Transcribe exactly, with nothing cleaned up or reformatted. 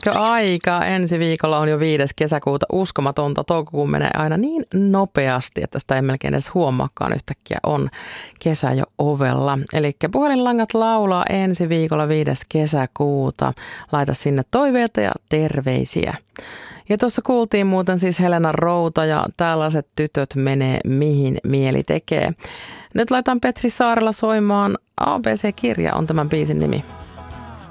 Tiedätkö aika? Ensi viikolla on jo viides kesäkuuta. Uskomatonta. Toukokuu menee aina niin nopeasti, että sitä ei melkein edes huomaakaan yhtäkkiä. On kesä jo ovella. Eli puhelinlangat laulaa ensi viikolla viides kesäkuuta. Laita sinne toiveita ja terveisiä. Ja tuossa kuultiin muuten siis Helena Routa ja tällaiset tytöt menee mihin mieli tekee. Nyt laitan Petri Saarella soimaan. A B C-kirja on tämän biisin nimi.